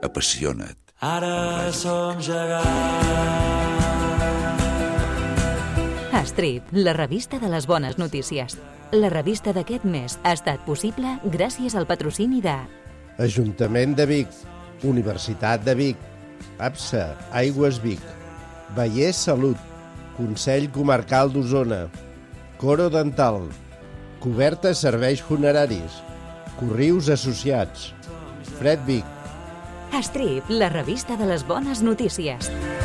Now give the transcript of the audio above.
apassiona't. Ara som gegants. Strip, la revista de les bones notícies. La revista d'aquest mes ha estat possible gràcies al patrocini de Ajuntament de Vic, Universitat de Vic, APSA, Aigües Vic, Vallès Salut, Consell Comarcal d'Osona, Coro Dental, Coberta Serveis Funeraris, Corrius Associats, Fred Vic. Strip, la revista de les bones notícies.